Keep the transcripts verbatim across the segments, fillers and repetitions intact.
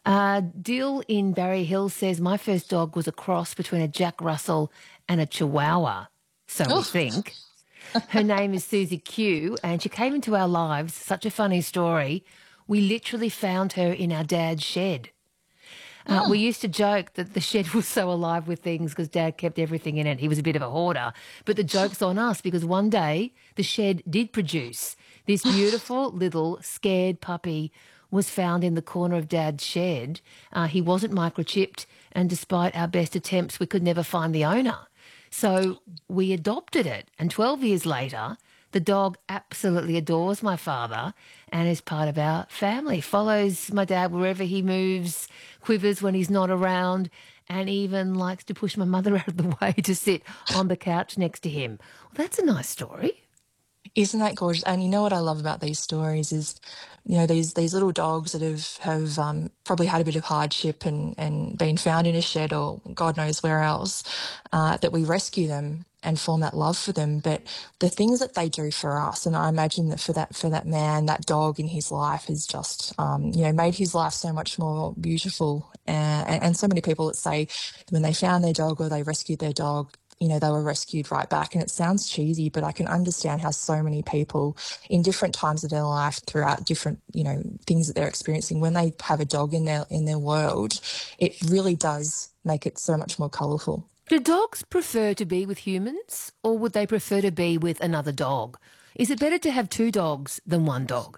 Uh, Dill in Barry Hill says, my first dog was a cross between a Jack Russell and a Chihuahua, so we Oh, think. Her name is Susie Q, and she came into our lives. Such a funny story. We literally found her in our dad's shed. Uh, we mm. used to joke that the shed was so alive with things because Dad kept everything in it. He was a bit of a hoarder. But the joke's on us because one day the shed did produce this beautiful little scared puppy was found in the corner of Dad's shed. Uh, he wasn't microchipped, and despite our best attempts, we could never find the owner. So we adopted it, and twelve years later, the dog absolutely adores my father and is part of our family, follows my dad wherever he moves, quivers when he's not around, and even likes to push my mother out of the way to sit on the couch next to him. Well, that's a nice story. Isn't that gorgeous? And you know what I love about these stories is, you know, these these little dogs that have have um, probably had a bit of hardship and and been found in a shed or God knows where else, uh, that we rescue them and form that love for them. But the things that they do for us, and I imagine that for that for that man, that dog in his life has just, um, you know, made his life so much more beautiful. Uh, and, and so many people that say when they found their dog or they rescued their dog, you know, they were rescued right back. And it sounds cheesy, but I can understand how so many people in different times of their life throughout different, you know, things that they're experiencing, when they have a dog in their in their world, it really does make it so much more colourful. Do dogs prefer to be with humans, or would they prefer to be with another dog? Is it better to have two dogs than one dog?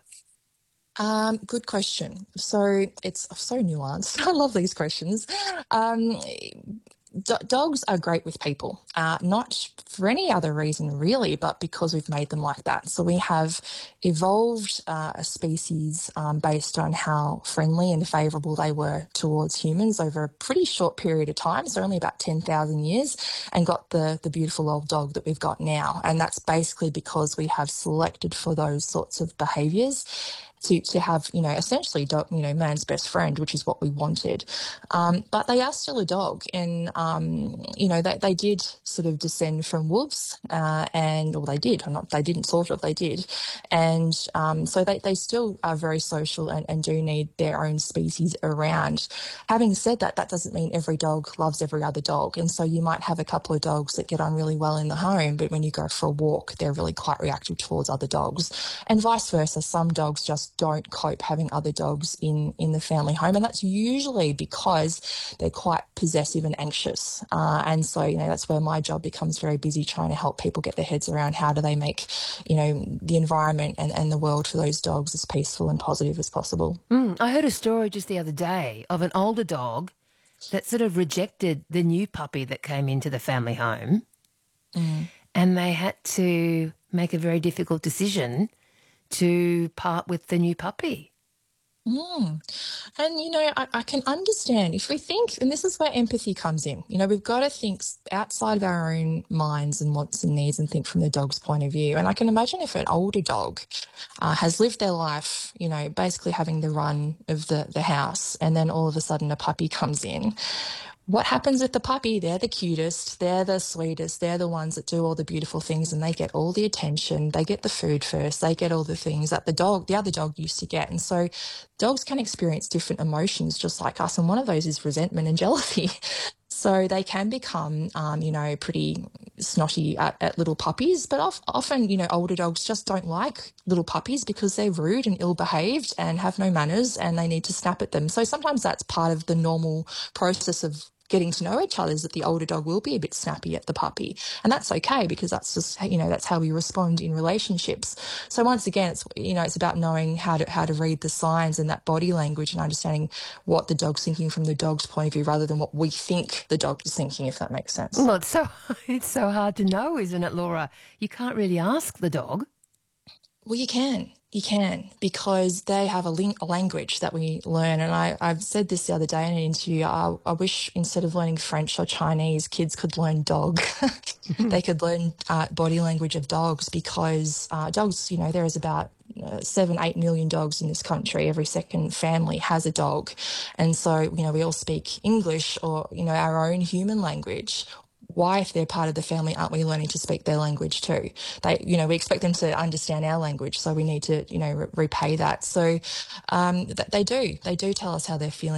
Um, good question. So it's so nuanced. I love these questions. Um, D- dogs are great with people, uh, not for any other reason really, but because we've made them like that. So we have evolved uh, a species um, based on how friendly and favourable they were towards humans over a pretty short period of time, so only about ten thousand years, and got the, the beautiful old dog that we've got now. And that's basically because we have selected for those sorts of behaviours. To, to have, you know, essentially, dog, you know, man's best friend, which is what we wanted. Um, but they are still a dog. And, um, you know, they, they did sort of descend from wolves uh, and, or they did, or not, they didn't sort of, they did. And um, so they, they still are very social and, and do need their own species around. Having said that, that doesn't mean every dog loves every other dog. And so you might have a couple of dogs that get on really well in the home, but when you go for a walk, they're really quite reactive towards other dogs. And vice versa, some dogs just don't cope having other dogs in, in the family home. And that's usually because they're quite possessive and anxious. Uh, and so, you know, that's where my job becomes very busy, trying to help people get their heads around how do they make, you know, the environment and, and the world for those dogs as peaceful and positive as possible. Mm, I heard a story just the other day of an older dog that sort of rejected the new puppy that came into the family home, Mm. and they had to make a very difficult decision to part with the new puppy. Mm. And, you know, I, I can understand if we think, and this is where empathy comes in, you know, we've got to think s- outside of our own minds and wants and needs and think from the dog's point of view. And I can imagine if an older dog uh, has lived their life, you know, basically having the run of the, the house, and then all of a sudden a puppy comes in. What happens with the puppy? They're the cutest, they're the sweetest, they're the ones that do all the beautiful things, and they get all the attention, they get the food first, they get all the things that the dog, the other dog used to get. And so dogs can experience different emotions just like us, and one of those is resentment and jealousy. So they can become, um, you know, pretty snotty at, at little puppies, but of, often, you know, older dogs just don't like little puppies because they're rude and ill-behaved and have no manners, and they need to snap at them. So sometimes that's part of the normal process of getting to know each other, is that the older dog will be a bit snappy at the puppy. And that's okay, because that's just, you know, that's how we respond in relationships. So once again, it's, you know, it's about knowing how to, how to read the signs and that body language and understanding what the dog's thinking from the dog's point of view rather than what we think the dog is thinking, if that makes sense. Well, it's so it's so hard to know, isn't it, Laura? You can't really ask the dog. Well, you can. You can, because they have a, ling- a language that we learn. And I, I've said this the other day in an interview. I, I wish instead of learning French or Chinese, kids could learn dog. They could learn uh, body language of dogs, because uh, dogs, you know, there is about uh, seven, eight million dogs in this country. Every second family has a dog. And so, you know, we all speak English or, you know, our own human language. Why, if they're part of the family, aren't we learning to speak their language too? They, you know, we expect them to understand our language, so we need to, you know, re- repay that. So um, th- they do, they do tell us how they're feeling.